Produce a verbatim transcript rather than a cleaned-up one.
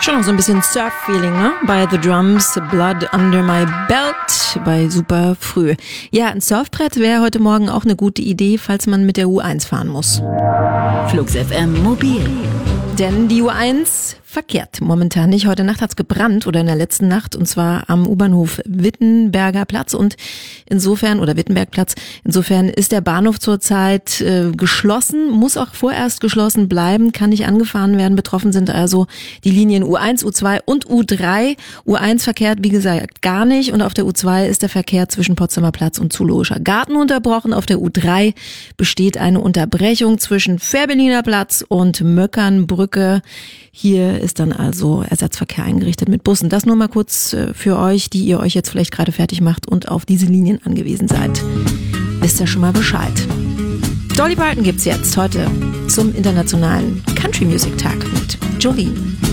Schon noch so ein bisschen Surf-Feeling, ne? Bei The Drums, Blood Under My Belt, bei Super Früh. Ja, ein Surfbrett wäre heute Morgen auch eine gute Idee, falls man mit der U eins fahren muss. Flux F M Mobil. Denn die U eins verkehrt momentan nicht. Heute Nacht hat's gebrannt oder in der letzten Nacht und zwar am U-Bahnhof Wittenberger Platz und insofern, oder Wittenbergplatz, insofern ist der Bahnhof zurzeit äh, geschlossen, muss auch vorerst geschlossen bleiben, kann nicht angefahren werden. Betroffen sind also die Linien U eins, U zwei und U drei. U eins verkehrt, wie gesagt, gar nicht und auf der U zwei ist der Verkehr zwischen Potsdamer Platz und Zoologischer Garten unterbrochen. Auf der U drei besteht eine Unterbrechung zwischen Fährberliner Platz und Möckernbrücke. Hier ist dann also Ersatzverkehr eingerichtet mit Bussen. Das nur mal kurz für euch, die ihr euch jetzt vielleicht gerade fertig macht und auf diese Linien angewiesen seid. Wisst ihr schon mal Bescheid. Dolly Parton gibt's jetzt heute zum internationalen Country Music Tag mit Jolene.